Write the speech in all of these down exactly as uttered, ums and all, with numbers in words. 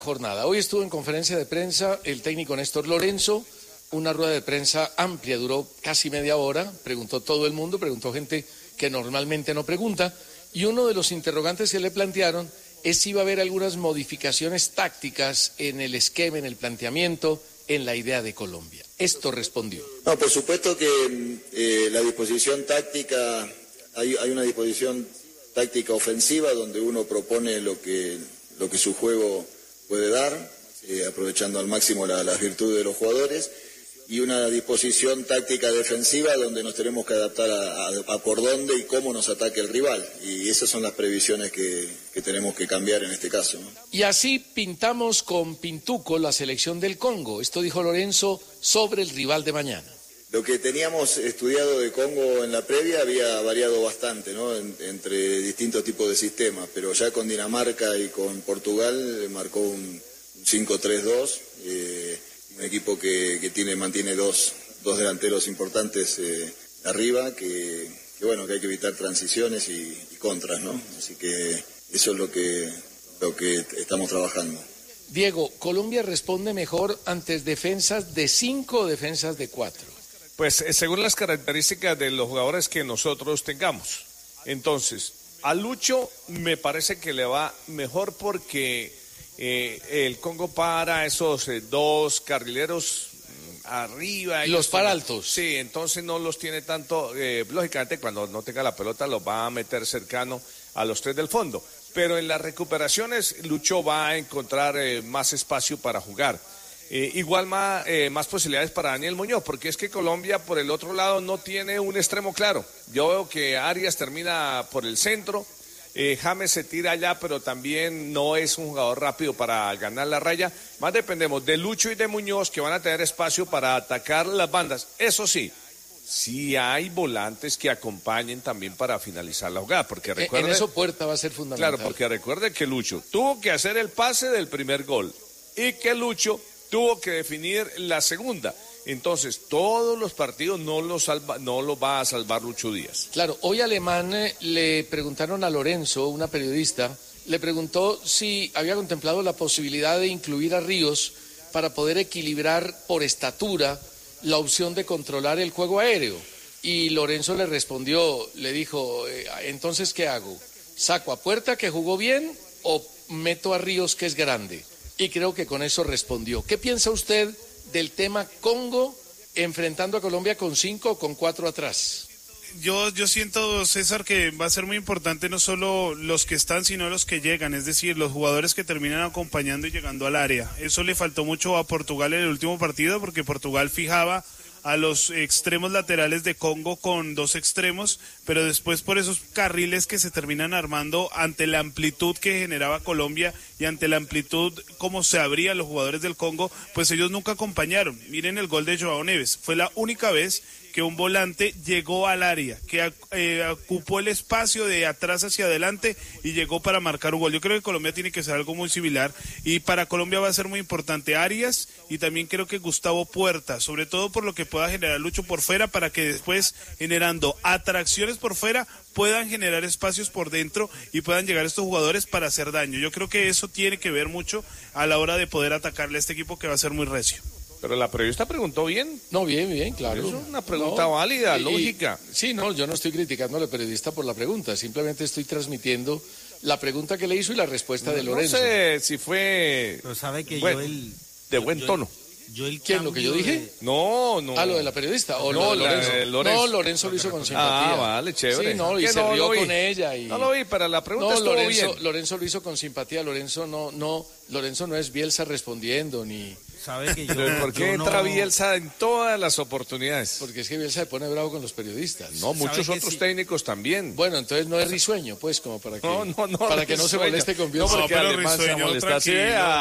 jornada. Hoy estuvo en conferencia de prensa el técnico Néstor Lorenzo, una rueda de prensa amplia, duró casi media hora, preguntó todo el mundo, preguntó gente que normalmente no pregunta, y uno de los interrogantes que le plantearon es si iba a haber algunas modificaciones tácticas en el esquema, en el planteamiento, en la idea de Colombia. Esto respondió. No, por supuesto que eh, la disposición táctica, hay, hay una disposición táctica ofensiva donde uno propone lo que, lo que su juego puede dar, eh, aprovechando al máximo la, las virtudes de los jugadores, y una disposición táctica defensiva donde nos tenemos que adaptar a, a, a por dónde y cómo nos ataque el rival, y esas son las previsiones que, que tenemos que cambiar en este caso, ¿no? Y así pintamos con Pintuco la selección del Congo. Esto dijo Lorenzo sobre el rival de mañana. Lo que teníamos estudiado de Congo en la previa había variado bastante, ¿no? En, entre distintos tipos de sistemas, pero ya con Dinamarca y con Portugal marcó un cinco tres dos, eh, un equipo que, que tiene mantiene dos, dos delanteros importantes eh, arriba, que, que bueno, que hay que evitar transiciones y, y contras, ¿no? Así que eso es lo que, lo que estamos trabajando. Diego, ¿Colombia responde mejor ante defensas de cinco o defensas de cuatro? Pues según las características de los jugadores que nosotros tengamos. Entonces, a Lucho me parece que le va mejor porque eh, el Congo para esos eh, dos carrileros mm, arriba. Los para altos. Sí, entonces no los tiene tanto, eh, lógicamente cuando no tenga la pelota los va a meter cercano a los tres del fondo. Pero en las recuperaciones Lucho va a encontrar eh, más espacio para jugar. Eh, igual más, eh, más posibilidades para Daniel Muñoz, porque es que Colombia por el otro lado no tiene un extremo claro. Yo veo que Arias termina por el centro, eh, James se tira allá, pero también no es un jugador rápido para ganar la raya. Más dependemos de Lucho y de Muñoz, que van a tener espacio para atacar las bandas. Eso sí, sí hay volantes que acompañen también para finalizar la jugada, porque recuerde, en eso Puerta va a ser fundamental. Claro, porque recuerde que Lucho tuvo que hacer el pase del primer gol y que Lucho tuvo que definir la segunda. Entonces, todos los partidos no los salva, no los va a salvar Lucho Díaz. Claro, hoy Alemán eh, le preguntaron a Lorenzo, una periodista, le preguntó si había contemplado la posibilidad de incluir a Ríos para poder equilibrar por estatura la opción de controlar el juego aéreo. Y Lorenzo le respondió, le dijo, eh, entonces, ¿qué hago? ¿Saco a Puerta, que jugó bien, o meto a Ríos, que es grande? Y creo que con eso respondió. ¿Qué piensa usted del tema Congo enfrentando a Colombia con cinco o con cuatro atrás? Yo, yo siento, César, que va a ser muy importante no solo los que están, sino los que llegan, es decir, los jugadores que terminan acompañando y llegando al área. Eso le faltó mucho a Portugal en el último partido, porque Portugal fijaba a los extremos laterales de Congo con dos extremos, pero después por esos carriles que se terminan armando ante la amplitud que generaba Colombia y ante la amplitud como se abrían los jugadores del Congo, pues ellos nunca acompañaron. Miren el gol de Joao Neves, fue la única vez que un volante llegó al área, que eh, ocupó el espacio de atrás hacia adelante y llegó para marcar un gol. Yo creo que Colombia tiene que ser algo muy similar, y para Colombia va a ser muy importante Arias y también creo que Gustavo Puerta, sobre todo por lo que pueda generar Lucho por fuera, para que después, generando atracciones por fuera, puedan generar espacios por dentro y puedan llegar estos jugadores para hacer daño. Yo creo que eso tiene que ver mucho a la hora de poder atacarle a este equipo, que va a ser muy recio. Pero la periodista preguntó bien. No, bien, bien, claro. Es una pregunta no, válida, y, lógica. Sí, no, yo no estoy criticando a la periodista por la pregunta, simplemente estoy transmitiendo la pregunta que le hizo y la respuesta no, de Lorenzo. No sé si fue Pero sabe que bueno, yo el, de buen yo, tono. Yo el ¿Quién, lo que yo dije? De... No, no. Ah, lo de la periodista. O no, lo de Lorenzo. De Lorenzo. No, Lorenzo lo hizo con simpatía. Ah, vale, chévere. Sí, no, y se no, rió no con ella. Y... No lo vi, pero la pregunta no, estuvo Lorenzo, bien. Lorenzo lo hizo con simpatía. Lorenzo no, no, Lorenzo no es Bielsa respondiendo ni. ¿Sabe que yo, ¿Por qué yo entra no... Bielsa en todas las oportunidades? Porque es que Bielsa se pone bravo con los periodistas. No, muchos otros sí? técnicos también. Bueno, entonces no es risueño, pues, como para que no, no, no, para que no se moleste con Bielsa. No, porque no, pero además risueño, se molesta así.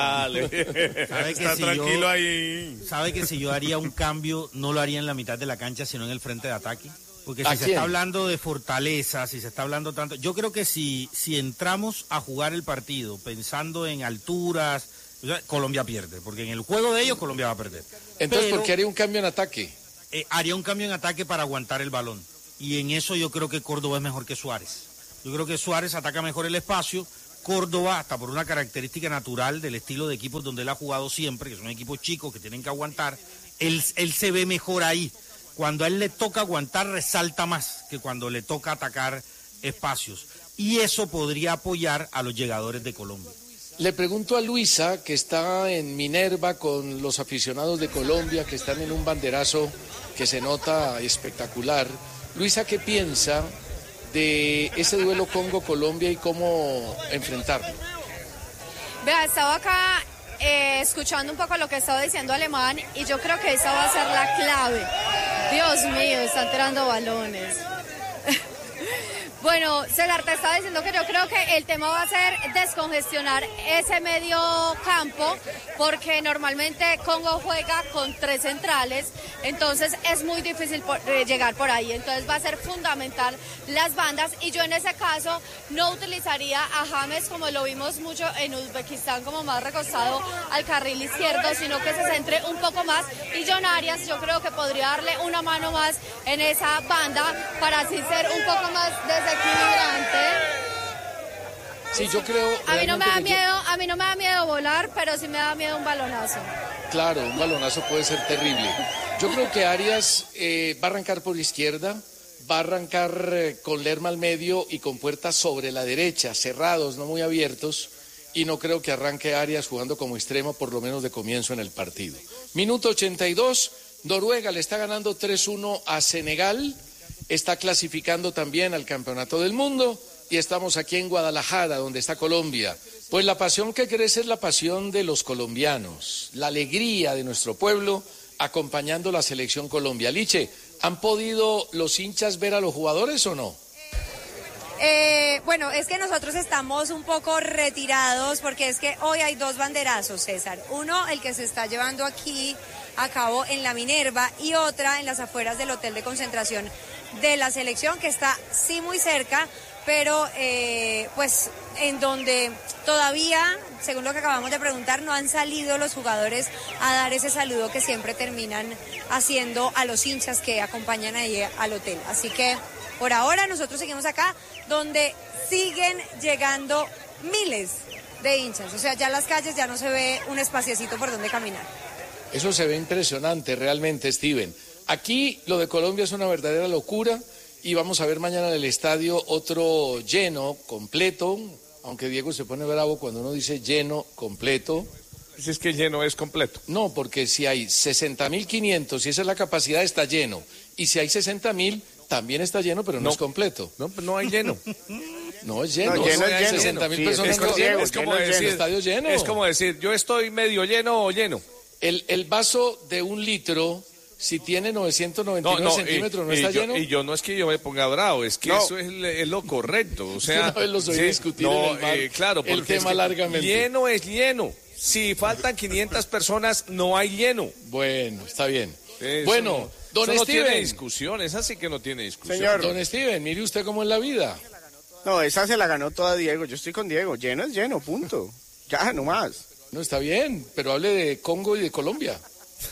¿Sabe que Está si tranquilo yo, ahí. ¿Sabe que si yo haría un cambio, no lo haría en la mitad de la cancha, sino en el frente de ataque? Porque si se está hablando de fortaleza, si se está hablando tanto... Yo creo que si, si entramos a jugar el partido pensando en alturas... Colombia pierde, porque en el juego de ellos Colombia va a perder. Entonces, Pero, ¿por qué haría un cambio en ataque? Eh, haría un cambio en ataque para aguantar el balón. Y en eso yo creo que Córdoba es mejor que Suárez. Yo creo que Suárez ataca mejor el espacio, Córdoba, hasta por una característica natural del estilo de equipos donde él ha jugado siempre, que son equipos chicos que tienen que aguantar, él, él se ve mejor ahí. Cuando a él le toca aguantar, resalta más que cuando le toca atacar espacios. Y eso podría apoyar a los llegadores de Colombia. Le pregunto a Luisa, que está en Minerva con los aficionados de Colombia, que están en un banderazo que se nota espectacular. Luisa, ¿qué piensa de ese duelo Congo-Colombia y cómo enfrentarlo? Vea, estaba acá eh, escuchando un poco lo que estaba diciendo Alemán y yo creo que esa va a ser la clave. Dios mío, están tirando balones. Bueno, César, te estaba diciendo que yo creo que el tema va a ser descongestionar ese medio campo, porque normalmente Congo juega con tres centrales, entonces es muy difícil por, eh, llegar por ahí, entonces va a ser fundamental las bandas, y yo en ese caso no utilizaría a James como lo vimos mucho en Uzbekistán, como más recostado al carril izquierdo, sino que se centre un poco más, y John Arias yo creo que podría darle una mano más en esa banda para así ser un poco más desequilibrante. Sí, yo creo. A mí no me da yo... miedo, a mí no me da miedo volar, pero sí me da miedo un balonazo. Claro, un balonazo puede ser terrible. Yo creo que Arias eh, va a arrancar por izquierda, va a arrancar eh, con Lerma al medio y con Puerta sobre la derecha, cerrados, no muy abiertos, y no creo que arranque Arias jugando como extremo, por lo menos de comienzo en el partido. Minuto ochenta y dos, Noruega le está ganando tres uno a Senegal. Está clasificando también al Campeonato del Mundo y estamos aquí en Guadalajara, donde está Colombia. Pues la pasión que crece es la pasión de los colombianos, la alegría de nuestro pueblo acompañando la selección Colombia. Liche, ¿han podido los hinchas ver a los jugadores o no? Eh, bueno, es que nosotros estamos un poco retirados porque es que hoy hay dos banderazos, César. Uno, el que se está llevando aquí a cabo en la Minerva, y otra en las afueras del hotel de concentración de la selección, que está sí muy cerca, pero eh, pues en donde todavía, según lo que acabamos de preguntar, no han salido los jugadores a dar ese saludo que siempre terminan haciendo a los hinchas que acompañan ahí al hotel. Así que por ahora nosotros seguimos acá, donde siguen llegando miles de hinchas. O sea, ya en las calles ya no se ve un espaciecito por donde caminar. Eso se ve impresionante realmente, Steven. Aquí lo de Colombia es una verdadera locura y vamos a ver mañana en el estadio otro lleno, completo, aunque Diego se pone bravo cuando uno dice lleno, completo. Si es que lleno es completo. No, porque si hay sesenta mil quinientos, si esa es la capacidad, está lleno. Y si hay sesenta mil, también está lleno, pero no, no es completo. No, no hay lleno. No, es lleno. No, lleno es lleno. sesenta mil Sí, personas es como, no lleno. es como decir, el estadio lleno. Es como decir, yo estoy medio lleno o lleno. El, el vaso de un litro, si tiene novecientos noventa y nueve no, no, centímetros, ¿no y, está y yo, lleno? Y yo no es que yo me ponga bravo, es que no. eso es, es lo correcto. O sea, una vez los oí sí, discutir no, en el bar, eh, claro, el tema es que largamente. Lleno es lleno. Si faltan quinientas personas, no hay lleno. Bueno, está bien. Eso, bueno, don eso Steven. No tiene discusión, esa sí que no tiene discusión. Señor. Don Steven, mire usted cómo es la vida. No, esa se la ganó toda Diego. Yo estoy con Diego. Lleno es lleno, punto. Ya, no más. No, está bien, pero hable de Congo y de Colombia.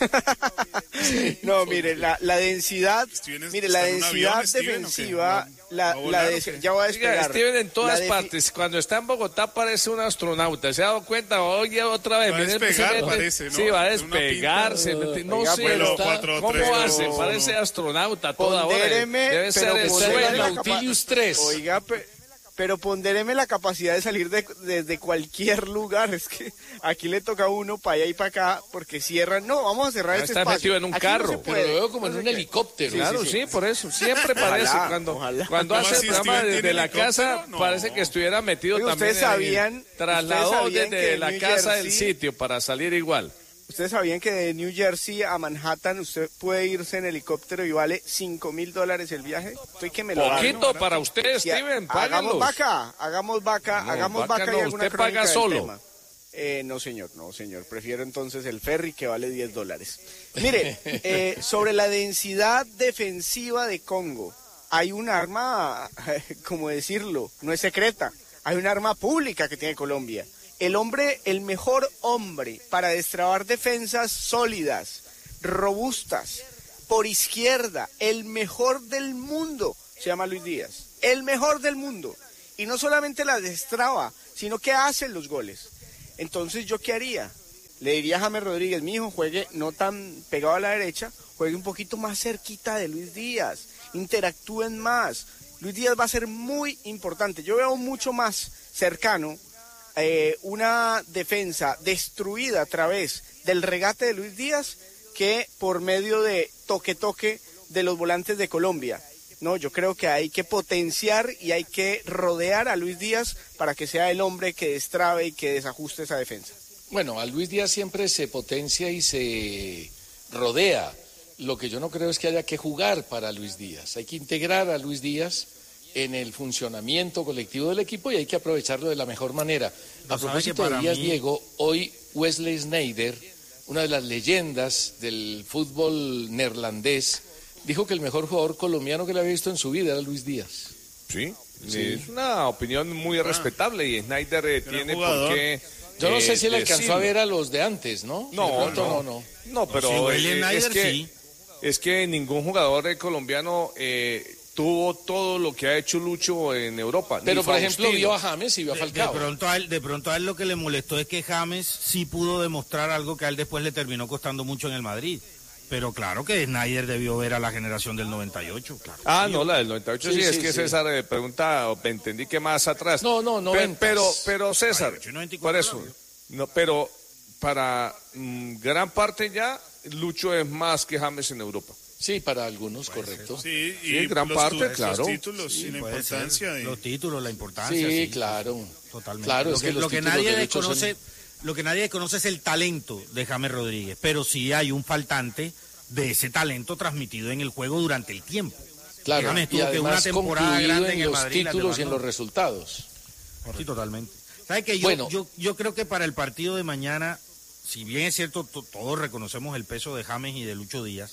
Sí, no, mire, la, la densidad, mire, la densidad defensiva, la, la de, ya voy a despegar. Steven en todas de, partes, cuando está en Bogotá parece un astronauta, ¿se ha dado cuenta? Oye, otra vez. Va a despegar, parece, ¿no? Sí, va a despegarse, no Oiga, sé, pero, está, cuatro, ¿cómo tres, hace? no, Parece no. astronauta toda hora. Pondéreme, Debe ser el sueño. Nautilus tres. Oiga, pero... Pero pondéreme la capacidad de salir de, de, de cualquier lugar. Es que aquí le toca a uno para allá y para acá porque cierran. No, vamos a cerrar no este está espacio. metido en un aquí carro. no pero lo veo como en un sé helicóptero. Sí, claro, sí, sí, sí, por eso. Siempre parece. Ojalá, cuando ojalá. cuando ¿Cómo hace el así, programa Steven desde la tiene casa, no. parece que estuviera metido Oye, también. ustedes sabían, Trasladó ustedes sabían desde que la New casa Jersey, del sitio para salir igual. Ustedes sabían que de New Jersey a Manhattan usted puede irse en helicóptero y vale cinco mil dólares el viaje. Estoy que me lo Poquito hagan. para usted, Steven, págalos. Hagamos vaca, hagamos vaca, No, hagamos vaca vaca no, y alguna usted crónica paga del solo. tema. Eh, no, señor, no, señor. Prefiero entonces el ferry que vale diez dólares. Mire, eh, sobre la densidad defensiva de Congo, hay un arma, como decirlo, no es secreta, hay un arma pública que tiene Colombia. El hombre, el mejor hombre para destrabar defensas sólidas, robustas, por izquierda, el mejor del mundo, se llama Luis Díaz, el mejor del mundo. y no solamente las destraba, sino que hace los goles. Entonces, ¿yo qué haría? Le diría a James Rodríguez, mi hijo, juegue no tan pegado a la derecha, juegue un poquito más cerquita de Luis Díaz, interactúen más. Luis Díaz va a ser muy importante. Yo veo mucho más cercano eh, una defensa destruida a través del regate de Luis Díaz que por medio de toque-toque de los volantes de Colombia. No, yo creo que hay que potenciar y hay que rodear a Luis Díaz para que sea el hombre que destrabe y que desajuste esa defensa. Bueno, a Luis Díaz siempre se potencia y se rodea. Lo que yo no creo es que haya que jugar para Luis Díaz. Hay que integrar a Luis Díaz en el funcionamiento colectivo del equipo y hay que aprovecharlo de la mejor manera. A propósito de Díaz, mí... Diego, hoy Wesley Sneijder, una de las leyendas del fútbol neerlandés, dijo que el mejor jugador colombiano que le había visto en su vida era Luis Díaz. Sí, sí. Es una opinión muy ah. respetable y Sneijder eh, tiene por qué... Yo no sé si él eh, alcanzó a ver a los de antes, ¿no? No, no, no, no. No, pero sí, eh, es, que, sí. es que ningún jugador eh, colombiano eh, tuvo todo lo que ha hecho Lucho en Europa. Pero, por ejemplo, vio a James y vio a Falcao. De, de, pronto a él, de pronto a él lo que le molestó es que James sí pudo demostrar algo que a él después le terminó costando mucho en el Madrid. Pero claro que Sneijder debió ver a la generación del noventa y ocho, claro. Ah, no, la del noventa y ocho sí, sí, sí es que sí. César eh, pregunta, entendí que más atrás. No, no, no. Pero, pero, pero César, por eso, no, pero para mmm, gran parte ya, Lucho es más que James en Europa. Sí, para algunos, puede correcto. Sí, y sí, gran los, parte, los claro. Los títulos sí, y la importancia. Y... Los títulos, la importancia. Sí, sí claro. Totalmente. Claro, lo es que, que los lo que nadie desconoce, son... lo que nadie desconoce es el talento de James Rodríguez, pero sí hay un faltante de ese talento transmitido en el juego durante el tiempo. Claro, James tuvo y que una temporada grande en, en los Madrid, títulos y en los resultados. Sí, totalmente. ¿Sabes qué? Yo, bueno. yo, yo creo que para el partido de mañana, si bien es cierto, to, todos reconocemos el peso de James y de Lucho Díaz,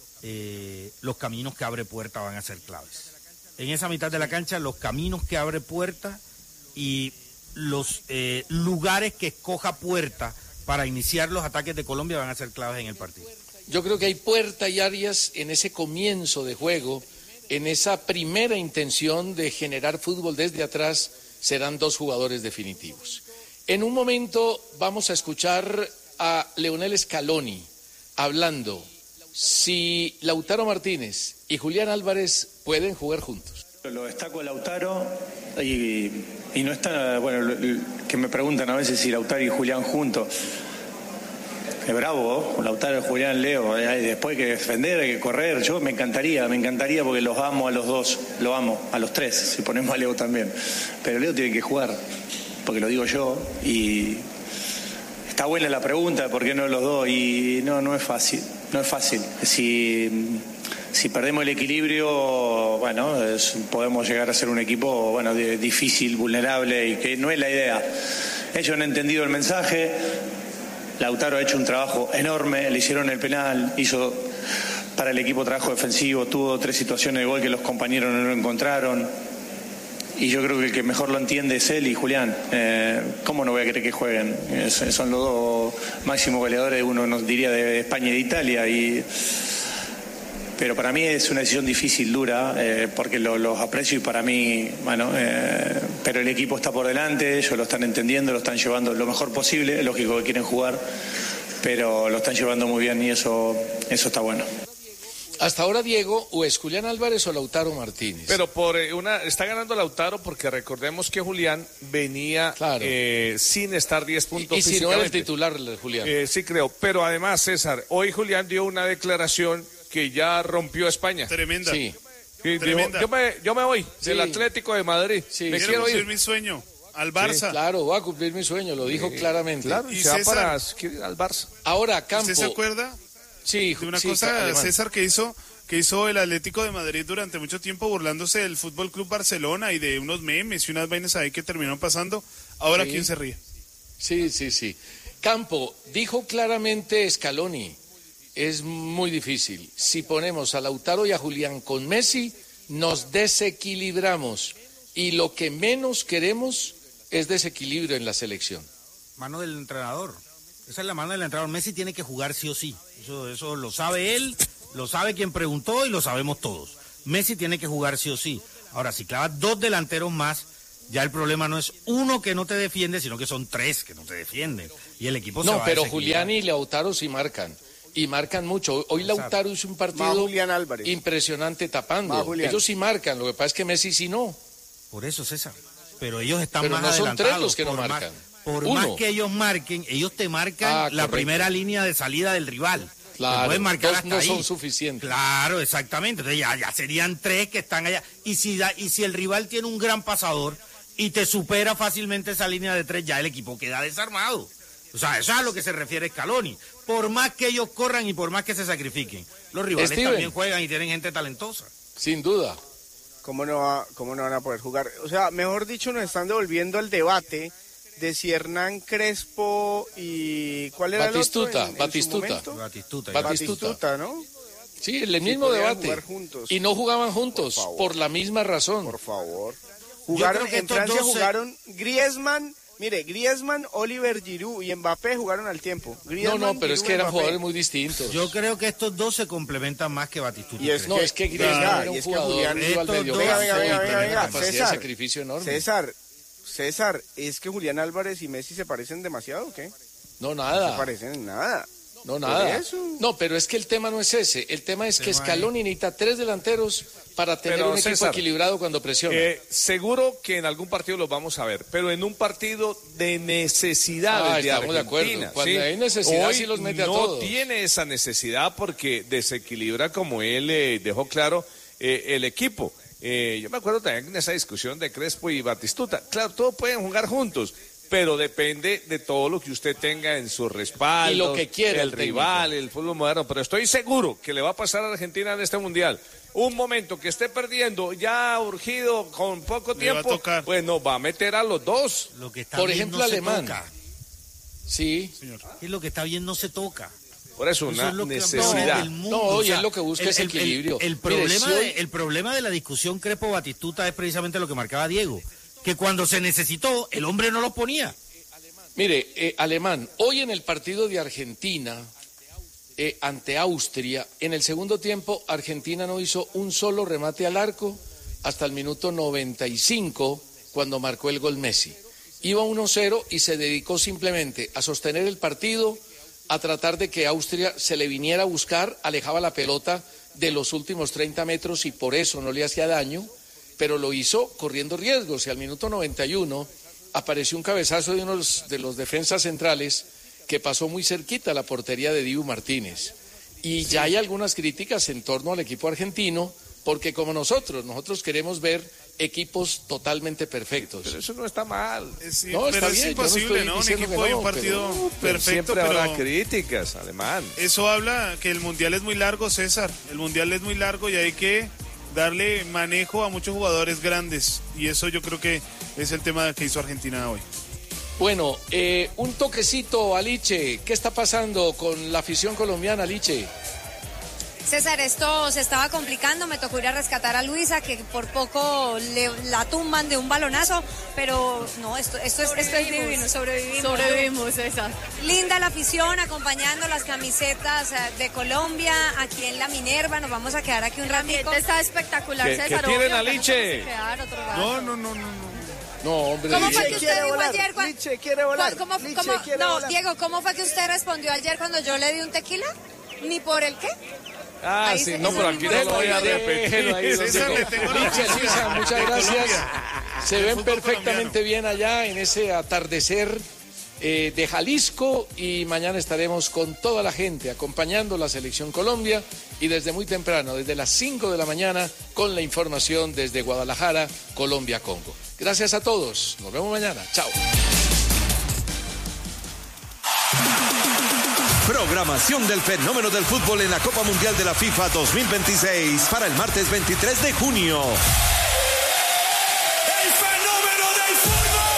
eh, los caminos que abre Puerta van a ser claves. En esa mitad de la cancha, los caminos que abre Puerta y los eh, lugares que escoja Puerta para iniciar los ataques de Colombia van a ser claves en el partido. Yo creo que hay Puerta y Arias en ese comienzo de juego, en esa primera intención de generar fútbol desde atrás, serán dos jugadores definitivos. En un momento vamos a escuchar a Leonel Scaloni hablando si Lautaro Martínez y Julián Álvarez pueden jugar juntos. Lo destaco a Lautaro y, y no está, bueno, que me preguntan a veces si Lautaro y Julián juntos. Es bravo, Lautaro, Julián, Leo, hay después hay que defender, hay que correr. Yo me encantaría, me encantaría porque los amo a los dos, lo amo, a los tres, si ponemos a Leo también. Pero Leo tiene que jugar, porque lo digo yo, y está buena la pregunta, ¿por qué no los dos? Y no, no es fácil, no es fácil. Si, si perdemos el equilibrio, bueno, es, podemos llegar a ser un equipo, bueno, de, difícil, vulnerable, y que no es la idea. Ellos han entendido el mensaje. Lautaro ha hecho un trabajo enorme, le hicieron el penal, hizo para el equipo trabajo defensivo, tuvo tres situaciones de gol que los compañeros no lo encontraron y yo creo que el que mejor lo entiende es él y Julián. Eh, ¿Cómo no voy a querer que jueguen? Es, son los dos máximos goleadores, uno nos diría de España y de Italia, y pero para mí es una decisión difícil, dura, eh, porque lo, los aprecio y para mí, bueno, eh, pero el equipo está por delante, ellos lo están entendiendo, lo están llevando lo mejor posible, es lógico que quieren jugar, pero lo están llevando muy bien y eso, eso está bueno. Hasta ahora, Diego, o es Julián Álvarez o Lautaro Martínez. Pero por una está ganando Lautaro porque recordemos que Julián venía claro. eh, sin estar diez puntos. Y, y si no era el titular, Julián. Eh, sí, creo. Pero además, César, hoy Julián dio una declaración que ya rompió a España. Tremenda. Sí. Tremenda. Dijo, yo, me, yo me voy sí. del Atlético de Madrid. Sí. Me quiero, quiero cumplir ir. mi sueño. Al Barça. Sí, claro, va a cumplir mi sueño, lo dijo sí. claramente. Claro, y se César, va para al Barça. Ahora, Campo. ¿Usted se acuerda? Sí, de una sí, cosa, alemán. César, que hizo que hizo el Atlético de Madrid durante mucho tiempo burlándose del Fútbol Club Barcelona y de unos memes y unas vainas ahí que terminaron pasando. Ahora, sí. ¿Quién se ríe? Sí, sí, sí. Campo, dijo claramente Scaloni, es muy difícil. Si ponemos a Lautaro y a Julián con Messi, nos desequilibramos. Y lo que menos queremos es desequilibrio en la selección. Mano del entrenador. Esa es la mano del entrenador. Messi tiene que jugar sí o sí. Eso, eso lo sabe él, lo sabe quien preguntó y lo sabemos todos. Messi tiene que jugar sí o sí. Ahora, si clavas dos delanteros más, Ya el problema no es uno que no te defiende, sino que son tres que no te defienden. Y el equipo se No, va pero a Julián y Lautaro sí marcan. Y marcan mucho. Hoy Lautaro hizo un partido impresionante tapando. Ellos sí marcan, lo que pasa es que Messi sí no. Por eso, César. Pero ellos están pero más no adelantados. son tres los que no por marcan. Más, por Uno. más que ellos marquen, ellos te marcan Ah, la correcto. primera línea de salida del rival. Claro, pueden marcar dos hasta no ahí. son suficientes. Claro, exactamente. Entonces ya, ya serían tres que están allá. Y si, da, y si el rival tiene un gran pasador y te supera fácilmente esa línea de tres, ya el equipo queda desarmado. O sea, eso es a lo que se refiere Scaloni. Por más que ellos corran y por más que se sacrifiquen, los rivales Steven. también juegan y tienen gente talentosa. Sin duda. ¿Cómo no, va, ¿Cómo no van a poder jugar? O sea, mejor dicho, nos están devolviendo al debate de si Hernán Crespo y... ¿Cuál era Batistuta, el otro en- en su Batistuta. momento? Batistuta. Batistuta. Batistuta, ¿no? Sí, el mismo Sí, podían debate. jugar juntos. Y no jugaban juntos, Por por, favor. la misma razón. Por favor. Jugaron, creo que en estos Francia dos se- jugaron Griezmann, mire, Griezmann, Oliver Giroud y Mbappé jugaron al tiempo. No, Griezmann, no, pero es Giroud, que eran Mbappé. jugadores muy distintos. Yo creo que estos dos se complementan más que Batistuta. Y es No, es que Griezmann Venga, era y un es que jugador Julián- rival estos medio dos- Venga, campo venga, y venga, tenía venga, una venga, capacidad César, de sacrificio enorme. César, César, ¿es que Julián Álvarez y Messi se parecen demasiado o qué? No, No nada. se parecen en nada. No, nada. eso. No, pero es que el tema no es ese. El tema es que Tema Scaloni necesita tres delanteros para tener Pero, un equipo César, equilibrado cuando presiona. Eh, seguro que en algún partido los vamos a ver, pero en un partido de necesidades Ah, de estamos de Argentina. acuerdo. Cuando ¿sí? hay necesidad, Hoy sí los mete a no todos. tiene esa necesidad porque desequilibra, como él eh, dejó claro, eh, el equipo. Eh, yo me acuerdo también en esa discusión de Crespo y Batistuta. Claro, todos pueden jugar juntos, pero depende de todo lo que usted tenga en su respaldo, Y lo que quiera el el técnico. rival, el fútbol moderno. Pero estoy seguro que le va a pasar a Argentina en este mundial. Un momento que esté perdiendo, ya urgido, con poco Le va a tiempo, tocar. pues nos va a meter a los dos. Lo que está Por bien ejemplo, no se Alemán. toca. Sí. Es lo que está bien no se toca. Por eso, Eso una es lo que- necesidad. el mundo, No, o y sea, es lo que busca ese equilibrio. El, Mire, problema si hoy- de, el problema de la discusión Crespo-Batistuta es precisamente lo que marcaba Diego, que cuando se necesitó, el hombre no lo ponía. Mire, eh, Alemán, hoy en el partido de Argentina eh, ante Austria, en el segundo tiempo Argentina no hizo un solo remate al arco hasta el minuto noventa y cinco cuando marcó el gol Messi. Iba uno cero y se dedicó simplemente a sostener el partido, a tratar de que Austria se le viniera a buscar, alejaba la pelota de los últimos treinta metros y por eso no le hacía daño, pero lo hizo corriendo riesgos y al minuto noventa y uno apareció un cabezazo de uno de los, de los defensas centrales que pasó muy cerquita a la portería de Dibu Martínez. Y ya hay algunas críticas en torno al equipo argentino, porque como nosotros, nosotros queremos ver equipos totalmente perfectos. Pero eso no está mal. Eh, sí, No, pero está es bien, yo no imposible, estoy ¿no? Un diciendo equipo que de no, un partido pero- perfecto, Siempre pero habrá críticas, alemán. eso habla que el mundial es muy largo, César. El mundial es muy largo y hay que darle manejo a muchos jugadores grandes. Y eso yo creo que es el tema que hizo Argentina hoy. Bueno, eh, un toquecito a Liche. ¿Qué está pasando con la afición colombiana, Liche? César, esto se estaba complicando, me tocó ir a rescatar a Luisa, que por poco le, la tumban de un balonazo, pero no, esto, esto, es, esto es divino, sobrevivimos. Sobrevivimos, esa. Linda la afición, acompañando las camisetas eh, de Colombia, aquí en la Minerva, nos vamos a quedar aquí un El ambiente ratito. está espectacular, ¿Qué- qué César. tienen, obvio, pero Aliche? nos vamos a quedar otro rato. No, no, no, no, no. No, hombre. ¿Cómo fue que Liche usted quiere dijo volar, ayer? cua- Liche quiere volar, ¿Cómo- Liche cómo- quiere no, volar. Diego, ¿cómo fue que usted respondió ayer cuando yo le di un tequila? ¿Ni por el qué? Ah, Ahí sí, se- no, ese pero aquí mismo no lo voy a rollo. repetir. Ahí, don César, Diego. le tengo la Liche, noticia Luisa, muchas de gracias. Colombia. Se El ven fútbol perfectamente colombiano. bien allá en ese atardecer eh, de Jalisco y mañana estaremos con toda la gente acompañando la Selección Colombia y desde muy temprano, desde las cinco de la mañana, con la información desde Guadalajara, Colombia-Congo. Gracias a todos. Nos vemos mañana. Chao. Programación del fenómeno del fútbol en la Copa Mundial de la FIFA dos mil veintiséis para el martes veintitrés de junio. ¡El fenómeno del fútbol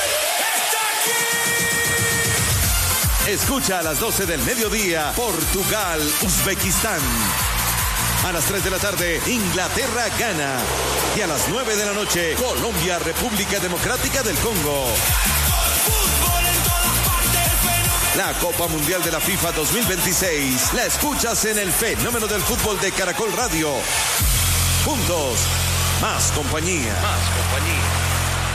está aquí! Escucha a las doce del mediodía, Portugal, Uzbekistán. A las tres de la tarde, Inglaterra gana. Y a las nueve de la noche, Colombia, República Democrática del Congo. Fútbol en todas partes, el fenómeno. La Copa Mundial de la FIFA dos mil veintiséis la escuchas en el fenómeno del fútbol de Caracol Radio. Juntos, más compañía. Más compañía.